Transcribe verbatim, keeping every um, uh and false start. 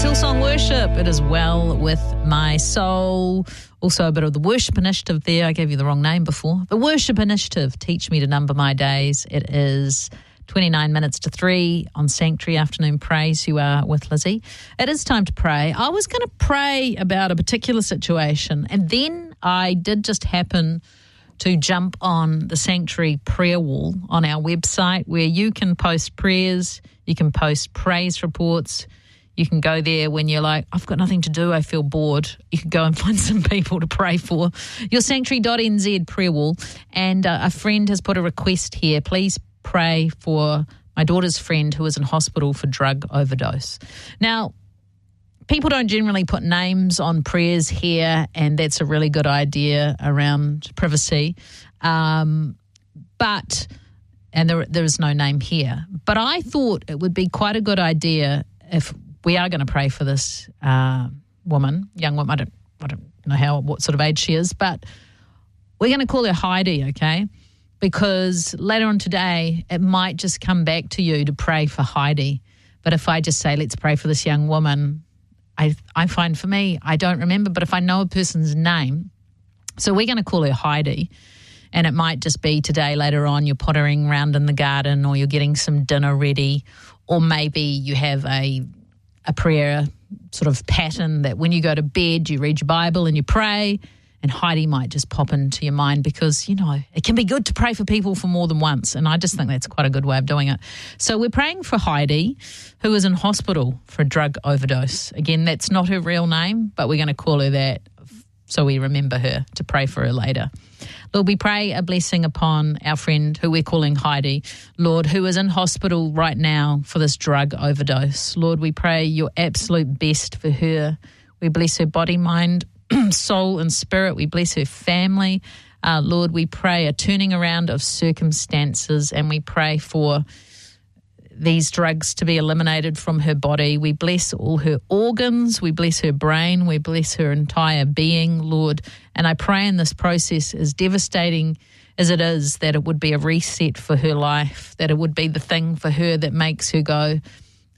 It's Hillsong Worship. It is well with my soul. Also a bit of the Worship Initiative there. I gave you the wrong name before. The Worship Initiative, Teach Me to Number My Days. It is twenty-nine minutes to three on Sanctuary Afternoon Praise. You are with Lizzie. It is time to pray. I was going to pray about a particular situation, and then I did just happen to jump on the Sanctuary prayer wall on our website, where you can post prayers, you can post praise reports. You can go there when you're like, I've got nothing to do, I feel bored. You can go and find some people to pray for. Your sanctuary dot n z prayer wall. And uh, a friend has put a request here. Please pray for my daughter's friend who is in hospital for drug overdose. Now, people don't generally put names on prayers here, and that's a really good idea around privacy. Um, but, and there, there is no name here. But I thought it would be quite a good idea if we are going to pray for this uh, woman, young woman. I don't, I don't know how, what sort of age she is, but we're going to call her Heidi, okay? Because later on today, it might just come back to you to pray for Heidi. But if I just say, let's pray for this young woman, I, I find for me, I don't remember. But if I know a person's name, so we're going to call her Heidi. And it might just be today, later on, you're pottering around in the garden, or you're getting some dinner ready, or maybe you have a a prayer sort of pattern that when you go to bed, you read your Bible and you pray, and Heidi might just pop into your mind because, you know, it can be good to pray for people for more than once, and I just think that's quite a good way of doing it. So we're praying for Heidi, who is in hospital for a drug overdose. Again, that's not her real name, but we're going to call her that so we remember her to pray for her later. Lord, we pray a blessing upon our friend who we're calling Heidi, Lord, who is in hospital right now for this drug overdose. Lord, we pray your absolute best for her. We bless her body, mind, soul and spirit. We bless her family. Uh, Lord, we pray a turning around of circumstances, and we pray for these drugs to be eliminated from her body. We bless all her organs. We bless her brain. We bless her entire being, Lord. And I pray in this process, as devastating as it is, that it would be a reset for her life, that it would be the thing for her that makes her go,